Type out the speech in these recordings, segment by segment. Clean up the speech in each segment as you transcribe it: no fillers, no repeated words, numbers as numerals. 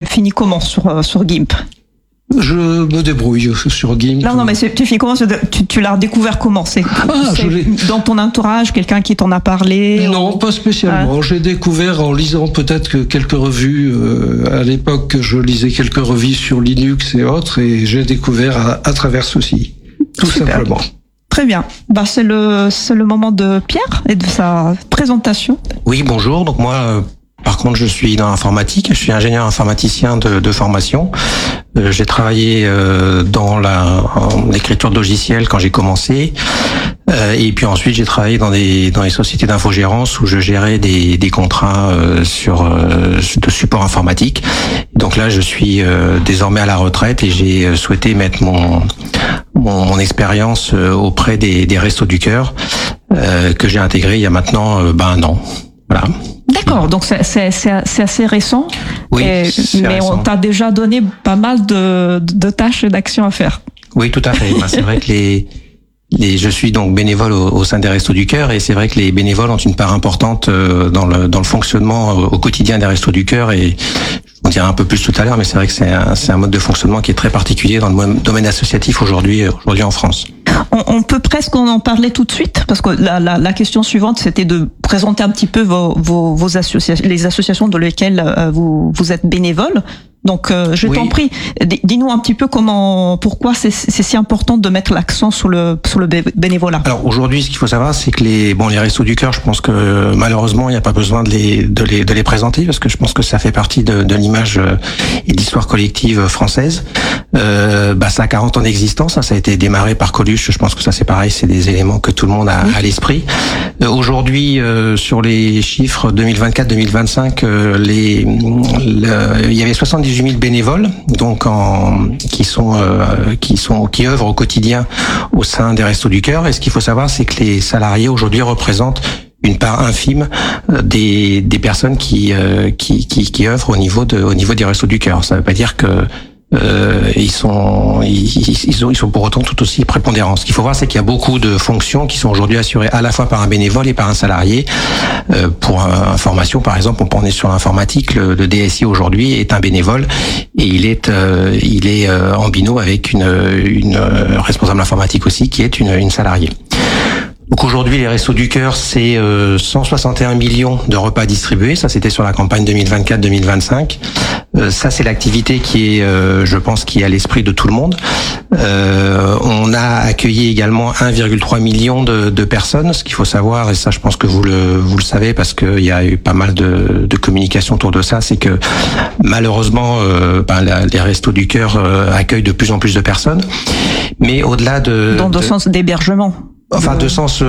fini comment sur GIMP? Je me débrouille sur GIMP. Non, mais tu fais comment? Tu l'as découvert comment? C'est dans ton entourage, quelqu'un qui t'en a parlé? Non, pas spécialement. J'ai découvert en lisant peut-être que quelques revues. À l'époque, je lisais quelques revues sur Linux et autres, et j'ai découvert à travers ceci, tout simplement. Très bien. C'est le moment de Pierre et de sa présentation. Oui, bonjour. Donc moi, par contre, je suis dans l'informatique. Je suis ingénieur informaticien de formation. J'ai travaillé dans l'écriture de logiciels quand j'ai commencé. Et puis ensuite, j'ai travaillé dans les sociétés d'infogérance où je gérais des contrats de support informatique. Donc là, je suis désormais à la retraite et j'ai souhaité mettre mon expérience auprès des Restos du Cœur que j'ai intégré il y a maintenant un an. Voilà. D'accord, donc c'est assez récent. Oui, mais récent. On t'a déjà donné pas mal de tâches et d'actions à faire. Oui, tout à fait. C'est vrai que je suis donc bénévole au sein des Restos du Cœur, et c'est vrai que les bénévoles ont une part importante dans le fonctionnement au quotidien des Restos du Cœur, et on dira un peu plus tout à l'heure, mais c'est vrai que c'est un mode de fonctionnement qui est très particulier dans le domaine associatif aujourd'hui en France. On peut presque en parler tout de suite, parce que la question suivante, c'était de présenter un petit peu vos associations, les associations dans lesquelles vous êtes bénévole. Donc, je t'en prie, dis-nous un petit peu pourquoi c'est si important de mettre l'accent sur le bénévolat. Alors aujourd'hui, ce qu'il faut savoir, c'est que les Restos du Cœur, je pense que malheureusement, il n'y a pas besoin de les présenter, parce que je pense que ça fait partie de l'image et de l'histoire collective française. Ça a 40 ans d'existence, ça a été démarré par Coluche. Je pense que ça, c'est pareil, c'est des éléments que tout le monde a à l'esprit. Aujourd'hui, sur les chiffres 2024-2025, il y avait 78 000 bénévoles, donc qui œuvrent au quotidien au sein des Restos du Cœur. Et ce qu'il faut savoir, c'est que les salariés aujourd'hui représentent une part infime des personnes qui œuvrent au niveau des Restos du Cœur. Ça ne veut pas dire que ils sont pour autant tout aussi prépondérants. Ce qu'il faut voir, c'est qu'il y a beaucoup de fonctions qui sont aujourd'hui assurées à la fois par un bénévole et par un salarié. Pour information, par exemple, on est sur l'informatique, le DSI aujourd'hui est un bénévole, et il est en binôme avec une responsable informatique aussi qui est une salariée. Donc aujourd'hui, les Restos du Cœur, c'est 161 millions de repas distribués. Ça, c'était sur la campagne 2024-2025. Ça, c'est l'activité qui est, je pense, qui est à l'esprit de tout le monde. On a accueilli également 1,3 million de personnes. Ce qu'il faut savoir, et ça, je pense que vous le savez, parce qu'il y a eu pas mal de communication autour de ça, c'est que malheureusement, les Restos du Cœur accueillent de plus en plus de personnes. Mais au-delà dans le sens d'hébergement. Enfin, de sens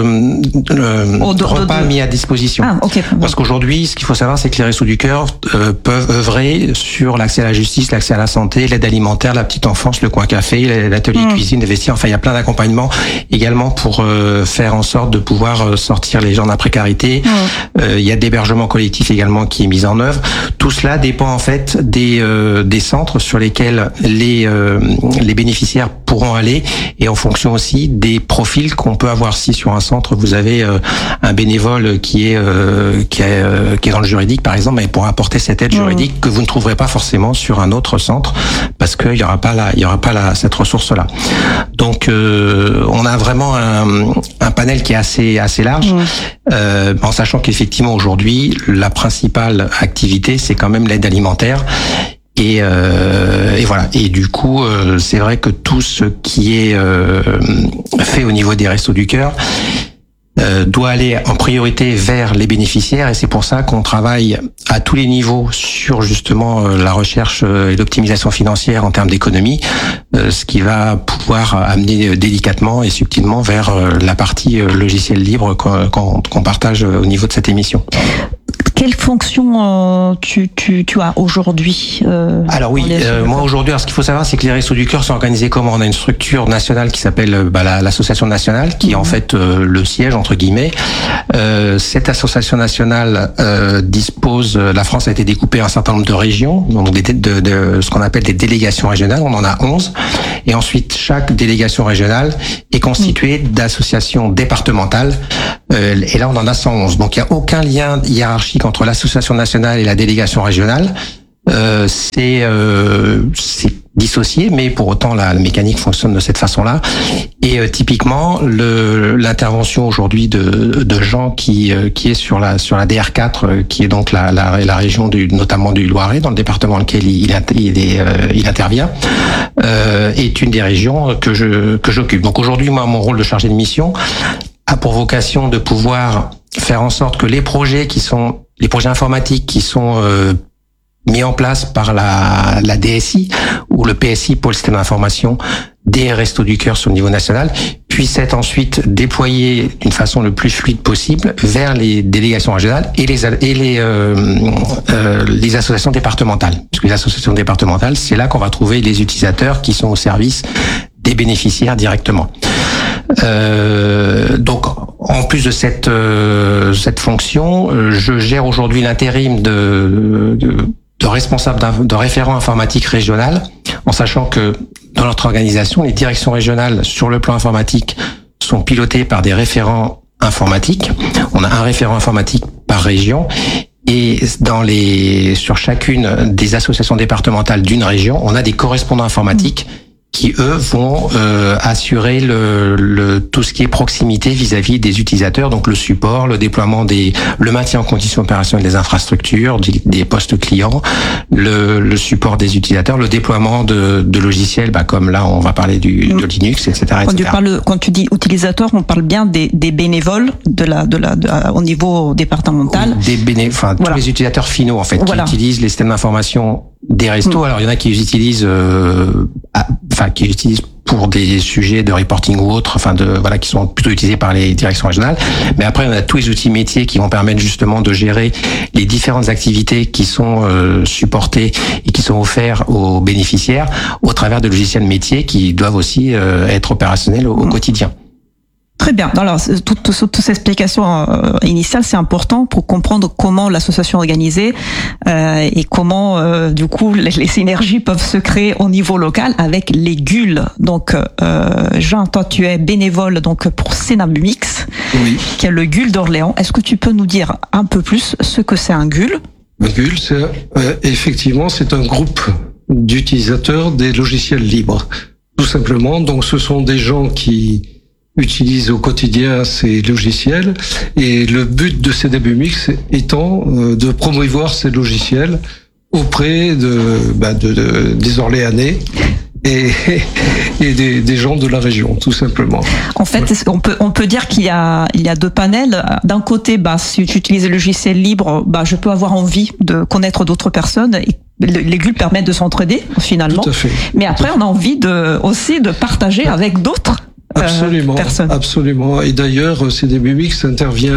repas mis à disposition. Ah, okay. Parce qu'aujourd'hui, ce qu'il faut savoir, c'est que les Restos du Cœur peuvent œuvrer sur l'accès à la justice, l'accès à la santé, l'aide alimentaire, la petite enfance, le coin café, l'atelier cuisine, les vestiaires. Enfin, il y a plein d'accompagnements également pour faire en sorte de pouvoir sortir les gens de la précarité. Il y a de l'hébergement collectif également qui est mis en œuvre. Tout cela dépend en fait des centres sur lesquels les bénéficiaires pourront aller, et en fonction aussi des profils qu'on peut avoir. Si sur un centre vous avez un bénévole qui est dans le juridique par exemple, il pourra apporter cette aide juridique que vous ne trouverez pas forcément sur un autre centre, parce qu'il y aura pas cette ressource là. Donc on a vraiment un panel qui est assez large, en sachant qu'effectivement aujourd'hui la principale activité c'est quand même l'aide alimentaire. Et voilà. Et du coup, c'est vrai que tout ce qui est fait au niveau des Restos du Cœur doit aller en priorité vers les bénéficiaires, et c'est pour ça qu'on travaille à tous les niveaux sur justement la recherche et l'optimisation financière en termes d'économie, ce qui va pouvoir amener délicatement et subtilement vers la partie logiciel libre qu'on partage au niveau de cette émission. Quelle fonction tu as aujourd'hui Alors oui, moi aujourd'hui, ce qu'il faut savoir, c'est que les Restos du Cœur sont organisés comment ? On a une structure nationale qui s'appelle l'association nationale, qui est en fait le siège entre guillemets. Cette association nationale dispose, la France a été découpée en un certain nombre de régions, donc de ce qu'on appelle des délégations régionales. On en a 11, et ensuite chaque délégation régionale est constituée d'associations départementales. Et là, on en a 111. Donc il n'y a aucun lien hiérarchique entre l'association nationale et la délégation régionale. c'est dissocié, mais pour autant la mécanique fonctionne de cette façon-là. Et typiquement, l'intervention aujourd'hui de Jean qui est sur la DR4, qui est donc la région notamment du Loiret, dans le département dans lequel il intervient, est une des régions que j'occupe. Donc aujourd'hui, moi, mon rôle de chargé de mission a pour vocation de pouvoir faire en sorte que les projets informatiques qui sont mis en place par la DSI ou le PSI, Pôle Système d'Information des Restos du Cœur sur le niveau national, puissent être ensuite déployés d'une façon le plus fluide possible vers les délégations régionales et les associations départementales. Parce que les associations départementales, c'est là qu'on va trouver les utilisateurs qui sont au service des bénéficiaires directement. Donc, en plus de cette fonction, je gère aujourd'hui l'intérim de responsable de référent informatique régional, en sachant que dans notre organisation, les directions régionales sur le plan informatique sont pilotées par des référents informatiques. On a un référent informatique par région. Et sur chacune des associations départementales d'une région, on a des correspondants informatiques qui eux vont assurer tout ce qui est proximité vis-à-vis des utilisateurs, donc le support, le déploiement le maintien en condition opérationnelle des infrastructures, des postes clients, le support des utilisateurs, le déploiement de logiciels, comme là on va parler de Linux, etc. Quand tu dis utilisateurs, on parle bien des bénévoles au niveau départemental. Oui, tous les utilisateurs finaux en fait, qui utilisent les systèmes d'information des restos. Alors il y en a qui les utilisent pour des sujets de reporting ou autres, qui sont plutôt utilisés par les directions régionales. Mais après, on a tous les outils métiers qui vont permettre justement de gérer les différentes activités qui sont supportées et qui sont offertes aux bénéficiaires au travers de logiciels métiers qui doivent aussi être opérationnels au quotidien. Très bien. Alors, toute cette explication initiale, c'est important pour comprendre comment l'association est organisée et comment, du coup, les synergies peuvent se créer au niveau local avec les GUL. Donc, Jean, toi, tu es bénévole donc pour Cénabumix, oui, qui est le GUL d'Orléans. Est-ce que tu peux nous dire un peu plus ce que c'est un GUL ? Le GUL, effectivement, c'est un groupe d'utilisateurs des logiciels libres, tout simplement. Donc, ce sont des gens qui utilisent au quotidien ces logiciels, et le but de Cénabumix étant de promouvoir ces logiciels auprès des Orléanais et des gens de la région, tout simplement. En fait, on peut dire qu'il y a deux panels. D'un côté, si tu utilises le logiciel libre, je peux avoir envie de connaître d'autres personnes. Et les GUL permettent de s'entraider finalement. Tout à fait. Mais après, on a envie aussi de partager avec d'autres. Absolument. Et d'ailleurs, Cénabumix intervient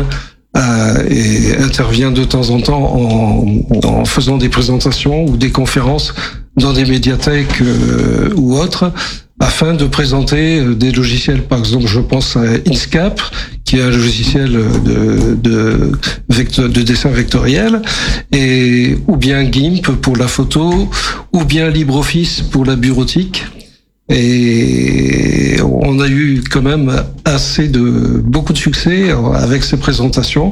de temps en temps en faisant des présentations ou des conférences dans des médiathèques ou autres, afin de présenter des logiciels. Par exemple, je pense à Inkscape, qui est un logiciel de dessin vectoriel, ou bien GIMP pour la photo, ou bien LibreOffice pour la bureautique. Et on a eu quand même beaucoup de succès avec ces présentations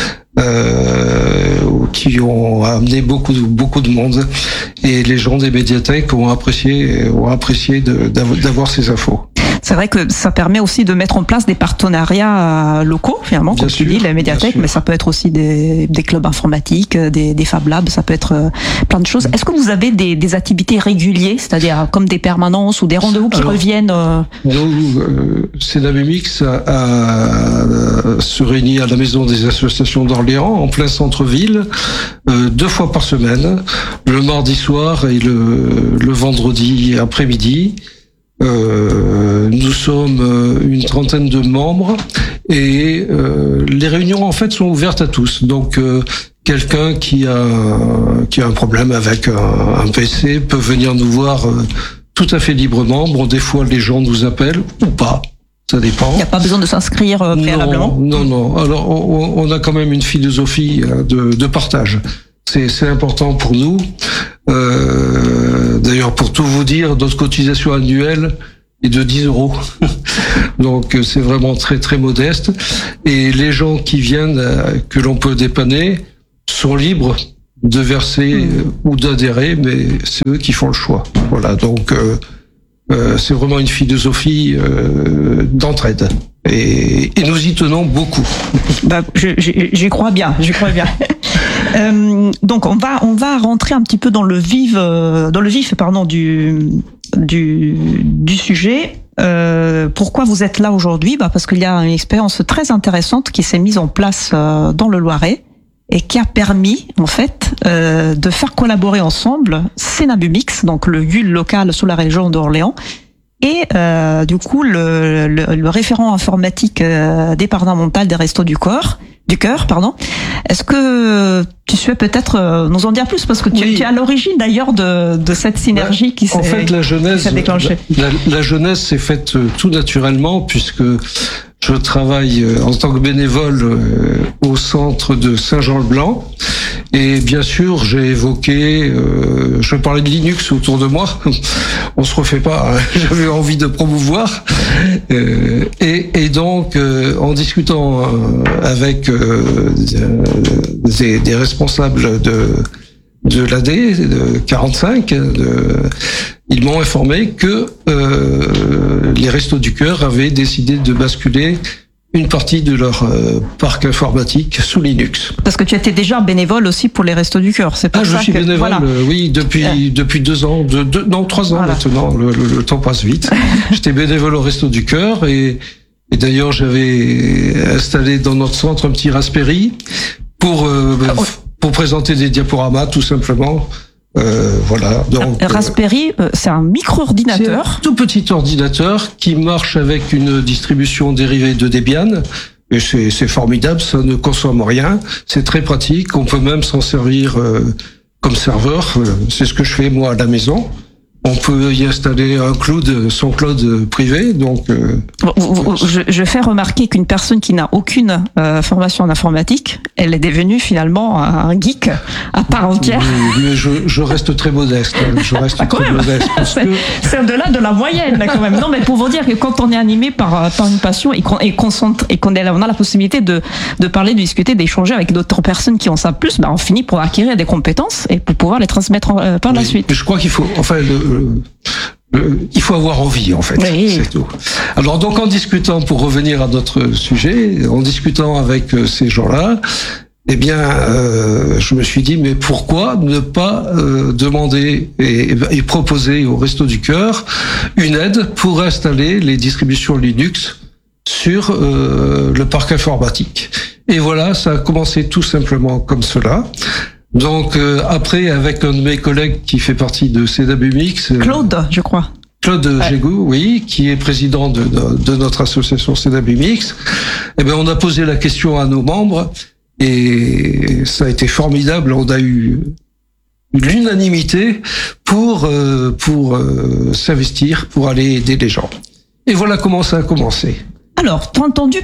qui ont amené beaucoup de monde, et les gens des médiathèques ont apprécié d'avoir ces infos. C'est vrai que ça permet aussi de mettre en place des partenariats locaux, finalement, comme tu dis, les médiathèques, mais ça peut être aussi des clubs informatiques, des Fab Labs, ça peut être plein de choses. Est-ce que vous avez des activités régulières, c'est-à-dire comme des permanences ou des rendez-vous qui reviennent Cénabumix se réunit à la Maison des associations d'Orléans, en plein centre-ville, 2 fois par semaine, le mardi soir et le vendredi après-midi. Nous sommes une trentaine de membres, et les réunions en fait sont ouvertes à tous. Donc quelqu'un qui a un problème avec un PC peut venir nous voir tout à fait librement. Bon, des fois les gens nous appellent ou pas. Ça dépend. Il n'y a pas besoin de s'inscrire préalablement. Non. Alors on a quand même une philosophie de partage. C'est important pour nous. D'ailleurs, pour tout vous dire, notre cotisation annuelle est de 10 €. Donc, c'est vraiment très, très modeste. Et les gens qui viennent, que l'on peut dépanner, sont libres de verser ou d'adhérer, mais c'est eux qui font le choix. Voilà, donc c'est vraiment une philosophie d'entraide. Et nous y tenons beaucoup. J'y crois bien, donc on va rentrer un petit peu dans le vif du sujet. Pourquoi vous êtes là aujourd'hui? Parce qu'il y a une expérience très intéressante qui s'est mise en place dans le Loiret et qui a permis en fait de faire collaborer ensemble Sénabumix, donc le GUL local sous la région d'Orléans, et du coup le référent informatique départemental des Restos du Cœur. Est-ce que tu souhaites peut-être nous en dire plus, parce que tu es à l'origine d'ailleurs de cette synergie qui s'est déclenchée. La genèse s'est faite tout naturellement, puisque je travaille en tant que bénévole au centre de Saint-Jean-le-Blanc, et bien sûr j'ai évoqué, je parlais de Linux autour de moi, on se refait pas, hein. J'avais envie de promouvoir, et donc en discutant avec des responsables de l'AD, de 45, ils m'ont informé que les Restos du Cœur avaient décidé de basculer une partie de leur parc informatique sous Linux. Parce que tu étais déjà bénévole aussi pour les Restos du Cœur, c'est pour ça que... Je suis bénévole, oui, depuis 2 ans, 3 ans maintenant, le temps passe vite. J'étais bénévole au Restos du Cœur, et d'ailleurs j'avais installé dans notre centre un petit Raspberry pour présenter des diaporamas, tout simplement. Voilà. Donc, Raspberry, c'est un micro-ordinateur. C'est un tout petit ordinateur qui marche avec une distribution dérivée de Debian. Et c'est formidable, ça ne consomme rien. C'est très pratique. On peut même s'en servir comme serveur. C'est ce que je fais moi à la maison. On peut y installer son cloud privé, donc... Je fais remarquer qu'une personne qui n'a aucune formation en informatique, elle est devenue finalement un geek à part entière. Mais je reste très modeste. C'est au-delà de la moyenne, là, quand même. Non, mais pour vous dire que quand on est animé par une passion et qu'on a la possibilité de parler, de discuter, d'échanger avec d'autres personnes qui en savent plus, on finit pour acquérir des compétences et pour pouvoir les transmettre par la suite. Je crois qu'il faut... il faut avoir envie, en fait. Oui. C'est tout. Alors, donc, en discutant, pour revenir à notre sujet, en discutant avec ces gens-là, je me suis dit, mais pourquoi ne pas demander et proposer au Restos du Cœur une aide pour installer les distributions Linux sur le parc informatique. Et voilà, ça a commencé tout simplement comme cela. Donc après, avec un de mes collègues qui fait partie de Sénabumix, Claude, je crois. Claude Gégou, oui, qui est président de notre association Sénabumix, on a posé la question à nos membres et ça a été formidable. On a eu l'unanimité pour s'investir, pour aller aider les gens. Et voilà comment ça a commencé. Alors, tu as entendu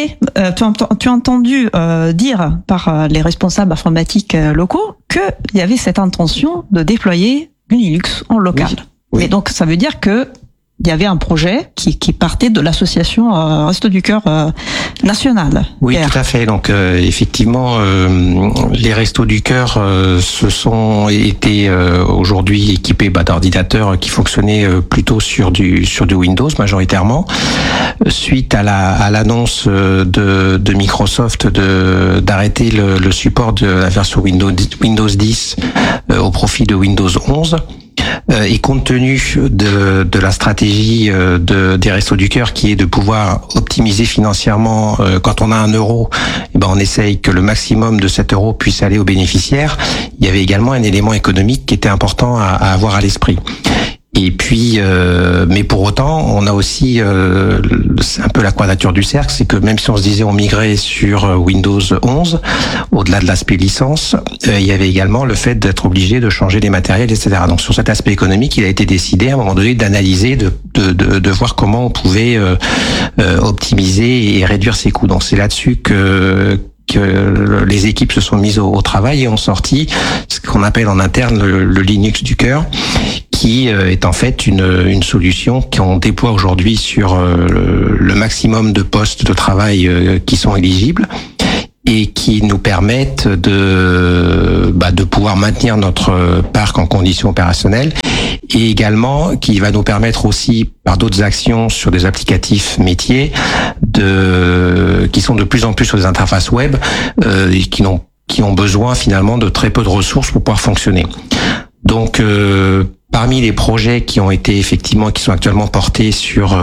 dire par les responsables informatiques locaux qu'il y avait cette intention de déployer du Linux en local. Oui. Mais donc, ça veut dire que il y avait un projet qui partait de l'association Restos du Cœur nationale. Oui, tout à fait. Donc effectivement, les Restos du Cœur se sont été aujourd'hui équipés d'ordinateurs qui fonctionnaient plutôt sur du Windows majoritairement. Suite à l'annonce de Microsoft d'arrêter le support de la version Windows 10 au profit de Windows 11. Et compte tenu de la stratégie des Restos du Cœur qui est de pouvoir optimiser financièrement, quand on a 1 euro, on essaye que le maximum de cet euro puisse aller aux bénéficiaires. Il y avait également un élément économique qui était important à avoir à l'esprit. Et puis, mais pour autant, on a aussi, c'est un peu la quadrature du cercle, c'est que même si on se disait on migrait sur Windows 11, au-delà de l'aspect licence, il y avait également le fait d'être obligé de changer les matériels, etc. Donc sur cet aspect économique, il a été décidé à un moment donné d'analyser, de voir comment on pouvait optimiser et réduire ses coûts. Donc c'est là-dessus que les équipes se sont mises au travail et ont sorti ce qu'on appelle en interne le Linux du cœur, qui est en fait une solution qu'on déploie aujourd'hui sur le maximum de postes de travail qui sont éligibles et qui nous permettent de pouvoir maintenir notre parc en conditions opérationnelles, et également qui va nous permettre aussi, par d'autres actions sur des applicatifs métiers, qui sont de plus en plus sur des interfaces web, et qui ont besoin finalement de très peu de ressources pour pouvoir fonctionner. Donc parmi les projets qui sont actuellement portés sur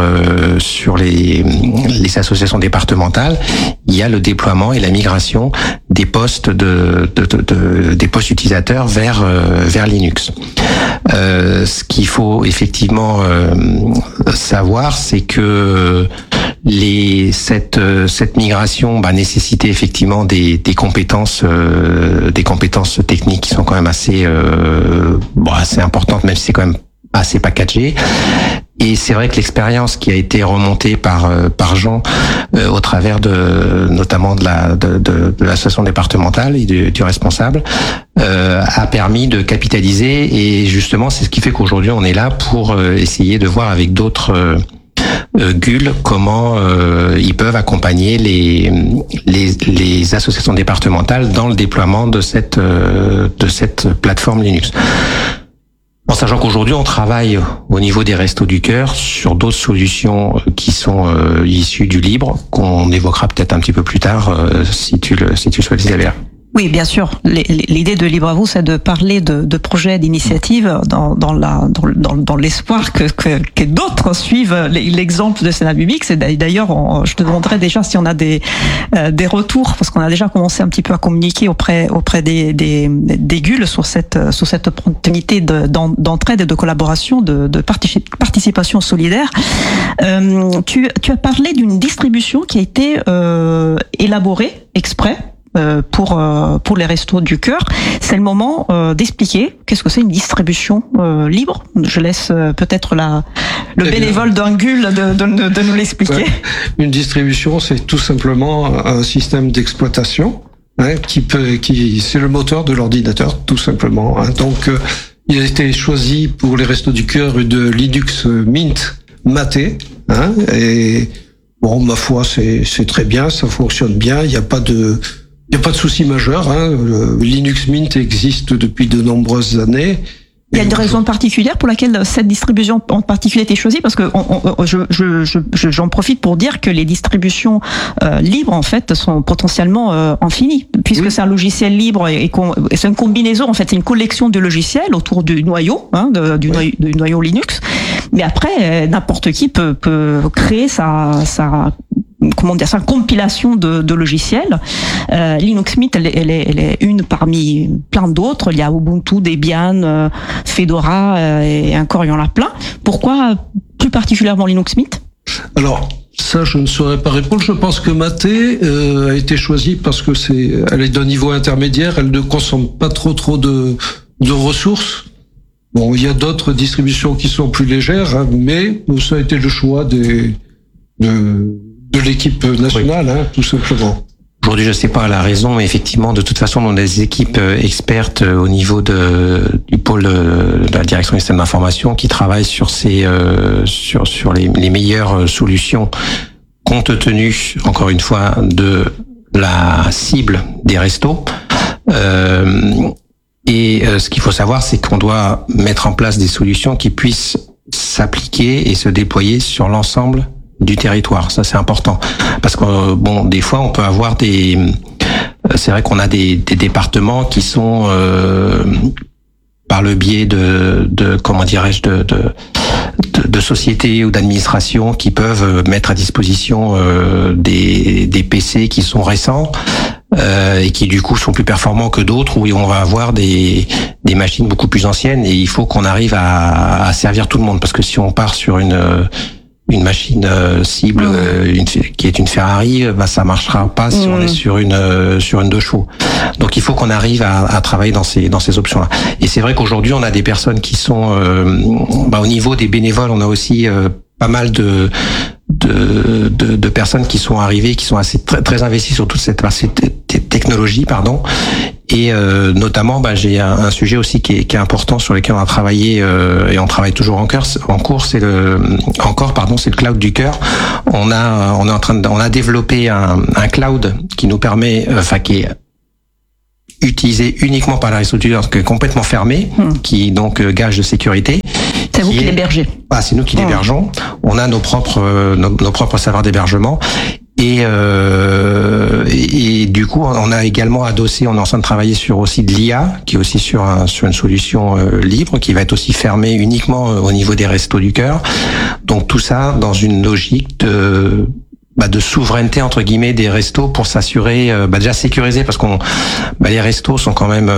les associations départementales, il y a le déploiement et la migration des postes des postes utilisateurs vers Linux. Ce qu'il faut effectivement savoir, c'est que cette migration nécessitait effectivement des compétences techniques qui sont quand même assez importantes, même si c'est quand même assez packagé. Et c'est vrai que l'expérience qui a été remontée par Jean au travers notamment de l'association départementale et du responsable a permis de capitaliser, et justement c'est ce qui fait qu'aujourd'hui on est là pour essayer de voir avec d'autres GUL comment ils peuvent accompagner les associations départementales dans le déploiement de cette plateforme Linux. En sachant qu'aujourd'hui, on travaille au niveau des Restos du Cœur sur d'autres solutions qui sont issues du libre, qu'on évoquera peut-être un petit peu plus tard, si tu le souhaites, Isabelle. Oui, bien sûr. L'idée de Libre à vous, c'est de parler de projets, d'initiatives dans l'espoir que d'autres suivent l'exemple de Cénabubix. Et d'ailleurs, je te demanderai déjà si on a des retours, parce qu'on a déjà commencé un petit peu à communiquer auprès des GUL sur cette opportunité d'entraide et de collaboration, de participation solidaire. Tu as parlé d'une distribution qui a été élaborée exprès pour les Restos du Cœur. C'est le moment d'expliquer qu'est-ce que c'est une distribution libre. Je laisse peut-être le bénévole d'un GUL de nous l'expliquer. Ouais. Une distribution, c'est tout simplement un système d'exploitation qui c'est le moteur de l'ordinateur, tout simplement. Donc, il a été choisi pour les Restos du Cœur de Linux Mint Mate, et bon, ma foi, c'est très bien, ça fonctionne bien, il n'y a pas de souci majeur. Le Linux Mint existe depuis de nombreuses années. Il y a une raison particulière pour laquelle cette distribution en particulier a été choisie, parce que j'en profite pour dire que les distributions libres en fait sont potentiellement infinies, puisque c'est un logiciel libre et c'est une combinaison, en fait, c'est une collection de logiciels autour du noyau, du noyau Linux. Mais après, n'importe qui peut créer sa compilation de logiciels. Linux Mint, elle est une parmi plein d'autres. Il y a Ubuntu, Debian, Fedora, et encore il y en a plein. Pourquoi plus particulièrement Linux Mint? Alors, ça, je ne saurais pas répondre. Je pense que Mate a été choisie parce que elle est d'un niveau intermédiaire. Elle ne consomme pas trop de ressources. Bon, il y a d'autres distributions qui sont plus légères, mais ça a été le choix de l'équipe nationale, tout simplement. Aujourd'hui, je sais pas la raison, mais effectivement, de toute façon, on a des équipes expertes au niveau du pôle de la direction des systèmes d'information qui travaillent sur sur les meilleures solutions, compte tenu, encore une fois, de la cible des restos. Et ce qu'il faut savoir, c'est qu'on doit mettre en place des solutions qui puissent s'appliquer et se déployer sur l'ensemble du territoire. Ça, c'est important. Parce que, bon, des fois, on peut avoir c'est vrai qu'on a des départements qui sont, par le biais comment dirais-je, de sociétés ou d'administrations qui peuvent mettre à disposition des PC qui sont récents, et qui du coup sont plus performants que d'autres, où on va avoir des machines beaucoup plus anciennes, et il faut qu'on arrive à servir tout le monde, parce que si on part sur une machine cible qui est une Ferrari, ça marchera pas si on est sur une 2 chevaux. Donc il faut qu'on arrive à travailler dans ces options-là. Et c'est vrai qu'aujourd'hui on a des personnes qui sont au niveau des bénévoles, on a aussi pas mal de de personnes qui sont arrivées, qui sont assez très investies sur toute cette partie technologie, et notamment j'ai un sujet aussi qui est important sur lequel on a travaillé et on travaille toujours en cours, c'est le cloud du cœur. On a développé un cloud qui nous permet, qui est utilisé uniquement par la Resto du Cœur, qui est complètement fermé, qui donc gage de sécurité. C'est vous qui l'hébergez. C'est nous qui l'hébergeons. On a nos propres serveurs d'hébergement. Et du coup, on a également adossé, on est en train de travailler sur aussi de l'IA, qui est aussi sur une solution libre, qui va être aussi fermée uniquement au niveau des Restos du Cœur. Donc tout ça dans une logique de souveraineté entre guillemets des restos pour s'assurer, déjà sécuriser, parce les restos sont quand même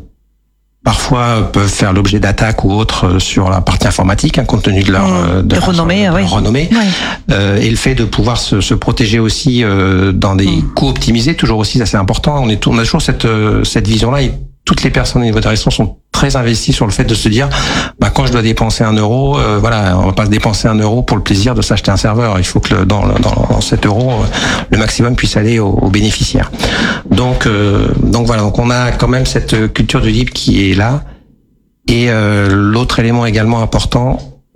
parfois peuvent faire l'objet d'attaques ou autres sur la partie informatique, compte tenu de leur renommée. Oui. Et le fait de pouvoir se protéger aussi dans des coûts optimisés, toujours aussi assez important. On a toujours cette vision-là, et toutes les personnes au niveau des restaurants sont très investies sur le fait de se dire, quand je dois dépenser 1 euro, on va pas se dépenser 1 euro pour le plaisir de s'acheter un serveur. Il faut que dans cet euro, le maximum puisse aller aux bénéficiaires. Donc on a quand même cette culture du libre qui est là. Et l'autre élément également important,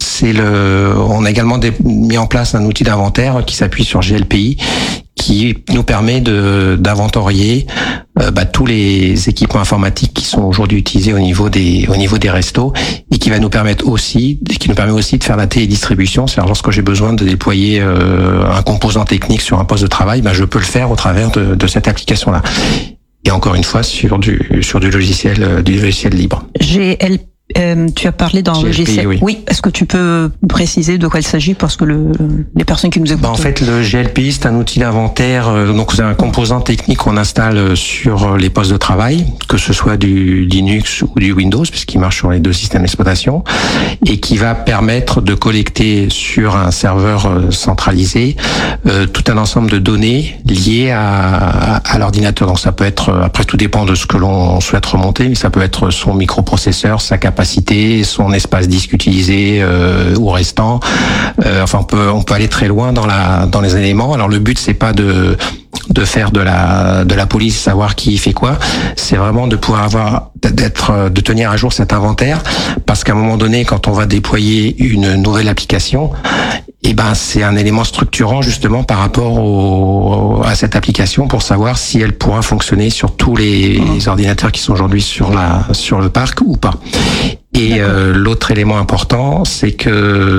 on a également mis en place un outil d'inventaire qui s'appuie sur GLPI, qui nous permet d'inventorier tous les équipements informatiques qui sont aujourd'hui utilisés au niveau des restos, et qui nous permet aussi de faire la télédistribution. C'est-à-dire, lorsque j'ai besoin de déployer un composant technique sur un poste de travail, je peux le faire au travers de cette application-là. Et encore une fois, sur du logiciel libre. Tu as parlé d'un logiciel. Oui. Est-ce que tu peux préciser de quoi il s'agit, parce que les personnes qui nous écoutent. En fait, le GLPI, c'est un outil d'inventaire. Donc, c'est un composant technique qu'on installe sur les postes de travail, que ce soit du Linux ou du Windows, puisqu'il marche sur les deux systèmes d'exploitation, et qui va permettre de collecter sur un serveur centralisé tout un ensemble de données liées à l'ordinateur. Donc, ça peut être, après, tout dépend de ce que l'on souhaite remonter, mais ça peut être son microprocesseur, sa capacité, son espace disque utilisé ou restant. On peut aller très loin dans les éléments. Alors le but, c'est pas de faire de la police, savoir qui fait quoi. C'est vraiment de pouvoir de tenir à jour cet inventaire, parce qu'à un moment donné, quand on va déployer une nouvelle application, c'est un élément structurant justement par rapport à cette application, pour savoir si elle pourra fonctionner sur tous les ordinateurs qui sont aujourd'hui sur le parc ou pas. Et l'autre élément important, c'est que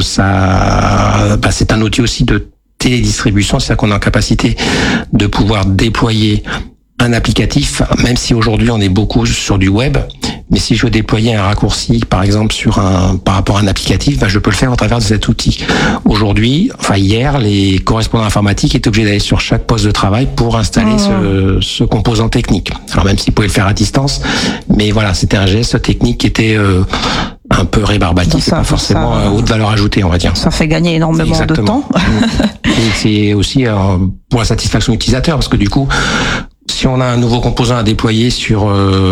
c'est un outil aussi de télédistribution, c'est-à-dire qu'on est en capacité de pouvoir déployer un applicatif, même si aujourd'hui on est beaucoup sur du web, mais si je veux déployer un raccourci, par exemple par rapport à un applicatif, je peux le faire au travers de cet outil. Aujourd'hui, hier, les correspondants informatiques étaient obligés d'aller sur chaque poste de travail pour installer ce composant technique. Alors même s'ils pouvaient le faire à distance, mais voilà, c'était un geste technique qui était un peu rébarbatif, c'est pas forcément haute valeur ajoutée, on va dire. Ça fait gagner énormément de temps. Et c'est aussi pour la satisfaction utilisateur, parce que du coup, si on a un nouveau composant à déployer sur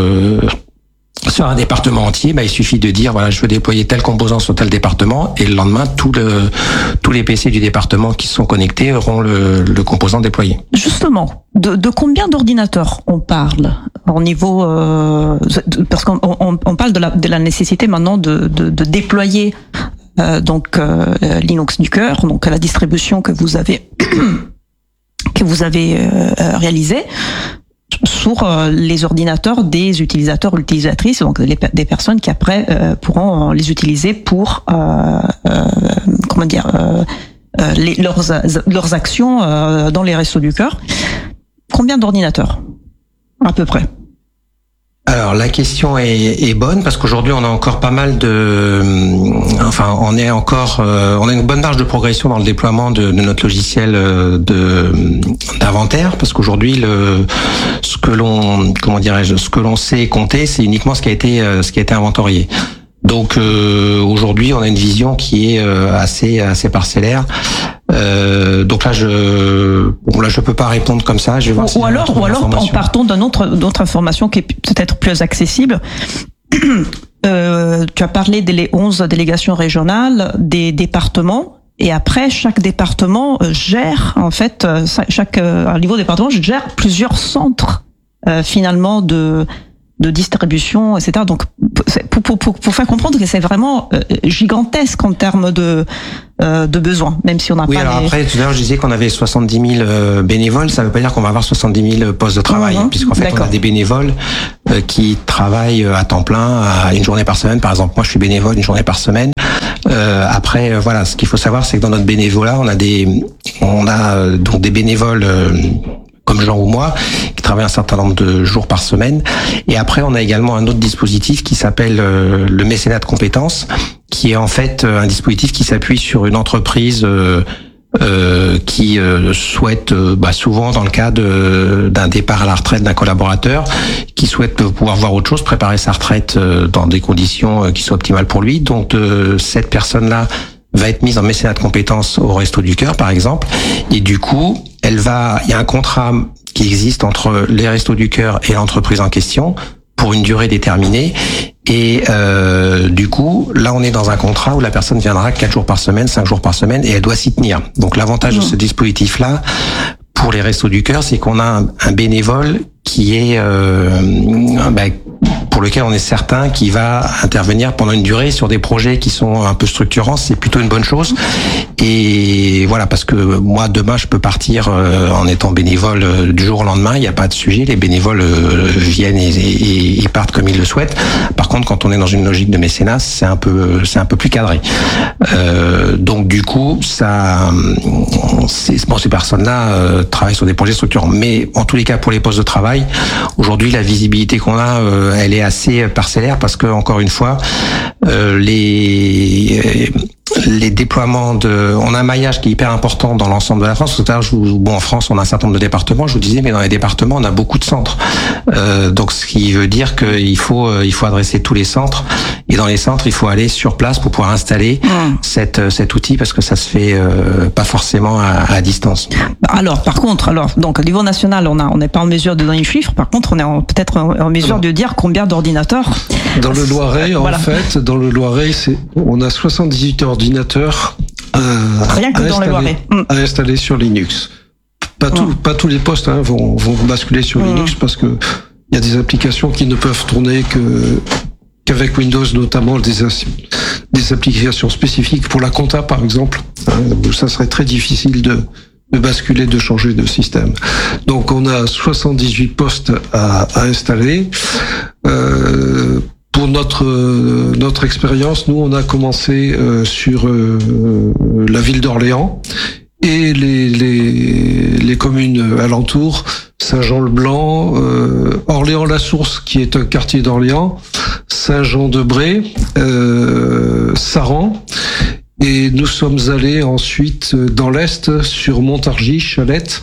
un département entier, il suffit de dire je veux déployer tel composant sur tel département, et le lendemain tous les PC du département qui sont connectés auront le composant déployé. Justement, de combien d'ordinateurs on parle au niveau parce qu'on parle de la nécessité maintenant de déployer Linux du Cœur, donc la distribution que vous avez réalisée sur les ordinateurs des utilisateurs ou utilisatrices, donc des personnes qui après pourront les utiliser pour leurs actions dans les Restos du Cœur. Combien d'ordinateurs à peu près? Alors la question est bonne, parce qu'aujourd'hui on a encore pas mal on a une bonne marge de progression dans le déploiement de notre logiciel d'inventaire, parce qu'aujourd'hui ce que l'on sait compter, c'est uniquement ce qui a été inventorié. Donc aujourd'hui on a une vision qui est assez parcellaire. Donc là je peux pas répondre comme ça. Je vais voir ou alors en partant d'autres informations qui est peut-être plus accessible. Tu as parlé des 11 délégations régionales, des départements. Et après, chaque département gère, en fait, chaque niveau département gère plusieurs centres finalement de distribution, etc. Donc, pour faire comprendre que c'est vraiment gigantesque en termes de besoins, même si on n'a pas. Alors après, tout à l'heure, je disais qu'on avait 70 000 bénévoles. Ça ne veut pas dire qu'on va avoir 70 000 postes de travail, puisqu'en fait, on a des bénévoles qui travaillent à temps plein, à une journée par semaine. Par exemple, moi, je suis bénévole une journée par semaine. Après, voilà, ce qu'il faut savoir, c'est que dans notre bénévolat, on a donc des bénévoles comme Jean ou moi, qui travaillent un certain nombre de jours par semaine. Et après, on a également un autre dispositif qui s'appelle le mécénat de compétences, qui est en fait un dispositif qui s'appuie sur une entreprise qui souhaite, souvent dans le cas d'un départ à la retraite d'un collaborateur, qui souhaite pouvoir voir autre chose, préparer sa retraite dans des conditions qui soient optimales pour lui. Donc cette personne-là va être mise en mécénat de compétences au Resto du Cœur, par exemple, et du coup, il y a un contrat qui existe entre les Restos du Cœur et l'entreprise en question pour une durée déterminée. Et du coup, là, on est dans un contrat où la personne viendra 4 jours par semaine, 5 jours par semaine, et elle doit s'y tenir. Donc, l'avantage de ce dispositif-là, pour les Restos du Cœur, c'est qu'on a un bénévole qui est pour lequel on est certain qu'il va intervenir pendant une durée sur des projets qui sont un peu structurants. C'est plutôt une bonne chose. Et voilà, parce que moi, demain, je peux partir en étant bénévole du jour au lendemain. Il n'y a pas de sujet. Les bénévoles viennent et partent comme ils le souhaitent. Par contre, quand on est dans une logique de mécénat, c'est un peu plus cadré. Donc du coup, ces personnes-là travaillent sur des projets structurants. Mais en tous les cas, pour les postes de travail, aujourd'hui, la visibilité qu'on a, elle est assez parcellaire parce que, encore une fois, les déploiements on a un maillage qui est hyper important dans l'ensemble de la France. Tout à l'heure, en France, on a un certain nombre de départements. Je vous disais, mais dans les départements, on a beaucoup de centres. Donc, ce qui veut dire qu'il faut adresser tous les centres. Et dans les centres, il faut aller sur place pour pouvoir installer cet outil parce que ça se fait pas forcément à distance. Alors, par contre, donc au niveau national, on n'est pas en mesure de donner les chiffres. Par contre, on est peut-être en mesure de dire combien d'ordinateurs. Dans le Loiret, on a 78 ordinateurs rien que dans le Loiret à installer sur Linux. Pas tous les postes vont basculer sur Linux parce que il y a des applications qui ne peuvent tourner qu'avec Windows, notamment des applications spécifiques pour la compta, par exemple. Où ça serait très difficile de basculer, de changer de système. Donc on a 78 postes à installer. Pour notre expérience, nous on a commencé sur la ville d'Orléans et les communes alentours, Saint-Jean-le-Blanc, Orléans-la-Source qui est un quartier d'Orléans, Saint-Jean-de-Bray, Saran. Et nous sommes allés ensuite dans l'Est sur Montargis, Chalette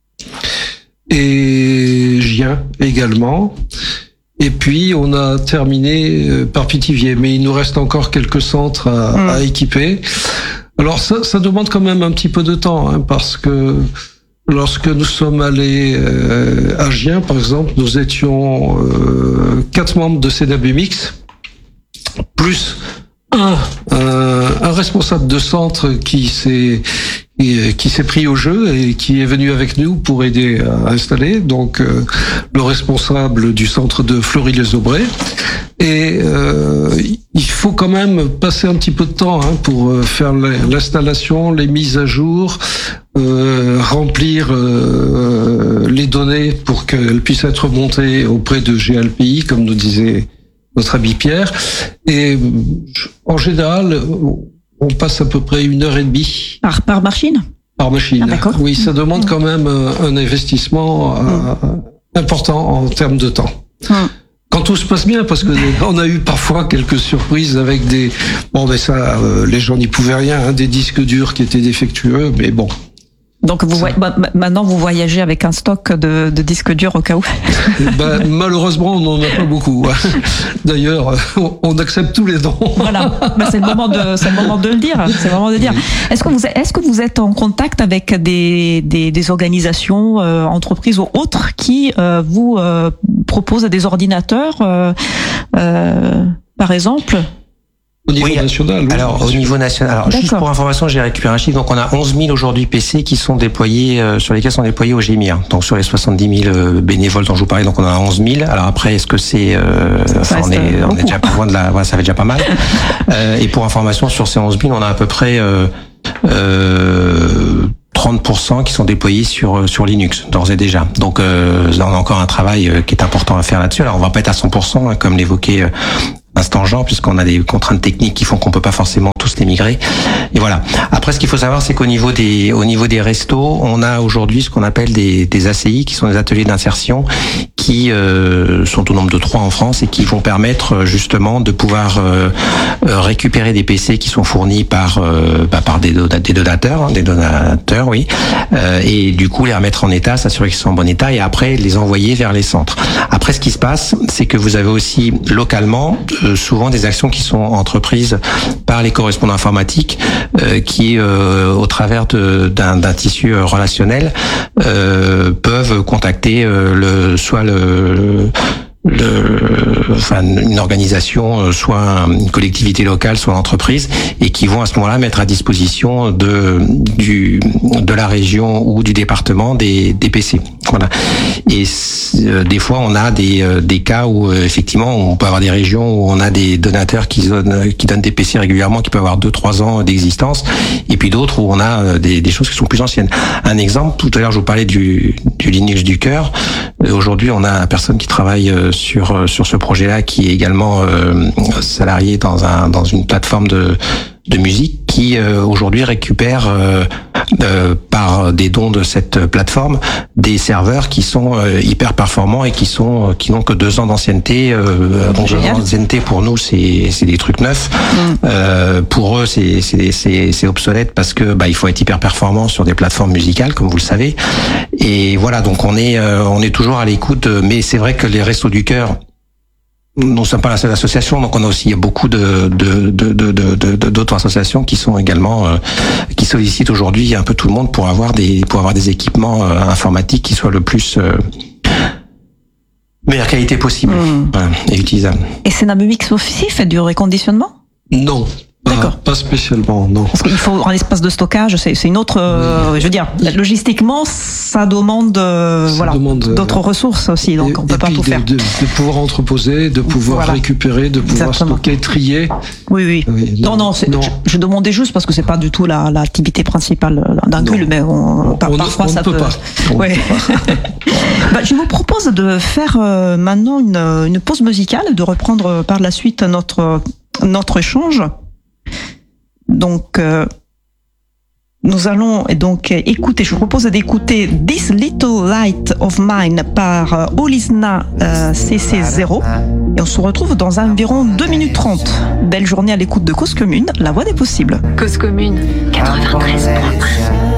et Gien également. Et puis on a terminé par Pithiviers, mais il nous reste encore quelques centres à équiper. Alors ça demande quand même un petit peu de temps, parce que lorsque nous sommes allés à Gien, par exemple, nous étions 4 membres de CEDABMX, plus un responsable de centre qui s'est pris au jeu et qui est venu avec nous pour aider à installer, donc le responsable du centre de Fleury-les-Aubrais. Et il faut quand même passer un petit peu de temps pour faire l'installation, les mises à jour, remplir les données pour qu'elles puissent être montées auprès de GLPI, comme nous disait notre ami Pierre. Et en général, on passe à peu près 1h30. Par machine ? Par machine. Ah, oui, ça demande quand même un investissement important en termes de temps. Quand tout se passe bien, parce que on a eu parfois quelques surprises avec les gens n'y pouvaient rien, des disques durs qui étaient défectueux, mais bon. Donc maintenant vous voyagez avec un stock de disques durs au cas où. Malheureusement on n'en a pas beaucoup. D'ailleurs on accepte tous les dons. Voilà, c'est le moment de le dire. C'est le moment de dire. Est-ce que vous êtes en contact avec des organisations, entreprises ou autres qui vous proposent des ordinateurs, par exemple? Au niveau national. Oui, alors au niveau national. Alors juste pour information, j'ai récupéré un chiffre. Donc on a 11 000 aujourd'hui PC qui sont déployés, sur lesquels sont déployés au GMIR. Donc sur les 70 000 bénévoles dont je vous parlais, donc on en a 11 000. Alors après, est-ce que c'est, on est déjà pas loin de la, voilà, ça fait déjà pas mal. Et pour information, sur ces 11 000, on a à peu près 30% qui sont déployés sur Linux d'ores et déjà. Donc là on a encore un travail qui est important à faire là-dessus. Alors on va pas être à 100%, hein, comme l'évoquait instant Jean, puisqu'on a des contraintes techniques qui font qu'on peut pas forcément tous les migrer. Et voilà. Après, ce qu'il faut savoir, c'est qu'au niveau des restos, on a aujourd'hui ce qu'on appelle des ACI, qui sont des ateliers d'insertion, qui sont au nombre de 3 en France et qui vont permettre justement de pouvoir récupérer des PC qui sont fournis par des donateurs, oui, et du coup les remettre en état, s'assurer qu'ils sont en bon état, et après les envoyer vers les centres. Après, ce qui se passe, c'est que vous avez aussi localement souvent des actions qui sont entreprises par les correspondants informatiques qui, au travers d'un tissu relationnel, peuvent contacter une organisation, soit une collectivité locale, soit une entreprise, et qui vont à ce moment-là mettre à disposition de la région ou du département des PC. Voilà. Et des fois, on a des cas où effectivement, on peut avoir des régions où on a des donateurs qui donnent des PC régulièrement, qui peuvent avoir 2-3 ans d'existence, et puis d'autres où on a des choses qui sont plus anciennes. Un exemple, tout à l'heure, je vous parlais du Linux du cœur. Aujourd'hui, on a une personne qui travaille sur ce projet-là, qui est également salarié dans une plateforme de musique, qui aujourd'hui récupère par des dons de cette plateforme des serveurs qui sont hyper performants et qui n'ont que 2 ans d'ancienneté. Donc 2 ans d'ancienneté pour nous, c'est des trucs neufs. Pour eux, c'est obsolète parce que il faut être hyper performant sur des plateformes musicales, comme vous le savez. Et voilà, donc on est toujours à l'écoute. Mais c'est vrai que les Restos du Cœur, nous ne sommes pas la seule association, donc on a aussi beaucoup d'autres associations qui sont également qui sollicitent aujourd'hui un peu tout le monde pour avoir des équipements informatiques qui soient le plus meilleure qualité possible, voilà, et utilisables. Et Cénamux aussi fait du reconditionnement ? Non. D'accord. Pas spécialement, non. Parce qu'il faut un espace de stockage, c'est une autre, je veux dire, logistiquement, ça demande, d'autres ressources aussi, donc on peut pas tout faire. De pouvoir entreposer, de pouvoir récupérer, de pouvoir stocker, trier. Oui. Non. Je demandais juste parce que c'est pas du tout l'activité principale d'un GUL, mais parfois ça peut. Ouais. Je vous propose de faire maintenant une pause musicale, de reprendre par la suite notre échange. Donc, nous allons donc écouter, je vous propose d'écouter This Little Light of Mine par Olisna CC0, et on se retrouve dans environ 2 minutes 30. Belle journée à l'écoute de Cause Commune, la voix des possibles. Cause Commune 93.1.